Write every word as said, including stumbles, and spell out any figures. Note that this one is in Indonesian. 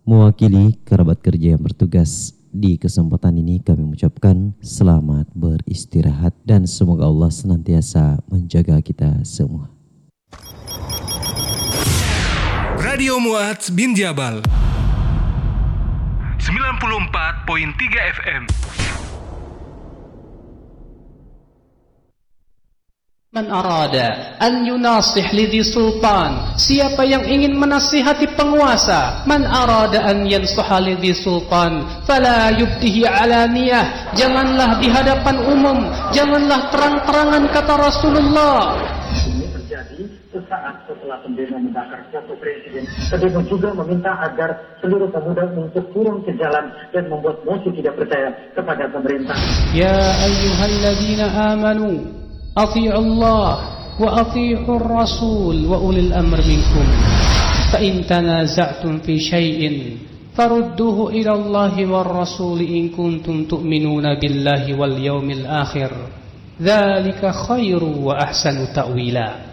Mewakili kerabat kerja yang bertugas di kesempatan ini, kami mengucapkan selamat beristirahat dan semoga Allah senantiasa menjaga kita semua. Radio Mu'adz bin Jabal sembilan puluh empat koma tiga F M. Man arada an yunasih lidhi sultan, siapa yang ingin menasihati penguasa. Man arada an yansuha lidhi sultan fala yubdihi alaniyah, janganlah di hadapan umum, janganlah terang-terangan, kata Rasulullah. Ini terjadi sesaat setelah pendemo membakar foto presiden. Pendemo juga meminta agar seluruh pemuda untuk turun ke jalan dan membuat mosi tidak percaya kepada pemerintah. Ya ayyuhalladzina amanu أطيعوا الله وأطيعوا الرسول وأولي الأمر منكم فإن تنازعتم في شيء فردوه إلى الله والرسول إن كنتم تؤمنون بالله واليوم الآخر ذلك خير وأحسن تأويلا.